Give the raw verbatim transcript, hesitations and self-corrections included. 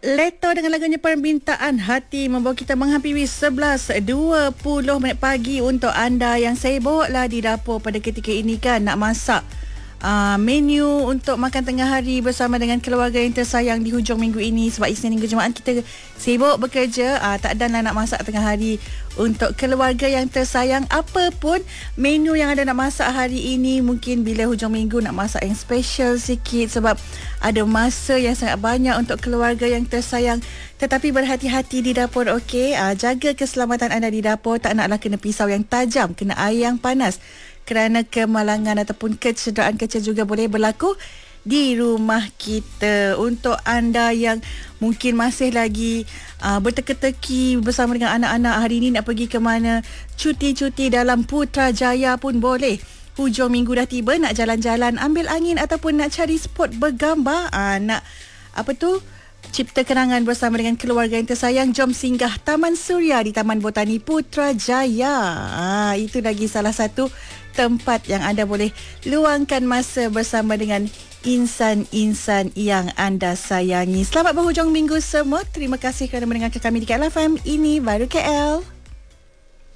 Leto dengan lagunya Permintaan Hati membawa kita menghampiri sebelas dua puluh minit pagi untuk anda yang sibuklah di dapur pada ketika ini kan, nak masak uh, menu untuk makan tengah hari bersama dengan keluarga yang tersayang di hujung minggu ini. Sebab Isnin hingga Jumaat kita sibuk bekerja, uh, tak dan lah nak masak tengah hari untuk keluarga yang tersayang. Apapun menu yang ada nak masak hari ini, mungkin bila hujung minggu nak masak yang special sikit sebab ada masa yang sangat banyak untuk keluarga yang tersayang. Tetapi berhati-hati di dapur, okey? Uh, jaga keselamatan anda di dapur. Tak naklah kena pisau yang tajam, kena air yang panas, kerana kemalangan ataupun kecederaan kecil juga boleh berlaku di rumah kita. Untuk anda yang mungkin masih lagi uh, berteka-teki bersama dengan anak-anak, hari ini nak pergi ke mana, cuti-cuti dalam Putrajaya pun boleh. Hujung minggu dah tiba, nak jalan-jalan ambil angin ataupun nak cari spot bergambar, uh, nak apa tu, cipta kenangan bersama dengan keluarga yang tersayang, jom singgah Taman Suria di Taman Botani Putrajaya. Ah, itu lagi salah satu tempat yang anda boleh luangkan masa bersama dengan insan-insan yang anda sayangi. Selamat berhujung minggu semua. Terima kasih kerana mendengarkan kami di K L F M. Ini Baru K L.